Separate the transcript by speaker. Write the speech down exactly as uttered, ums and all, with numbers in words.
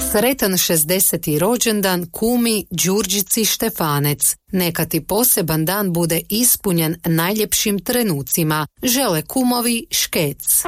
Speaker 1: Sretan šezdeseti rođendan kumi Đurđici Štefanec. Neka ti poseban dan bude ispunjen najljepšim trenucima. Žele kumovi Škec.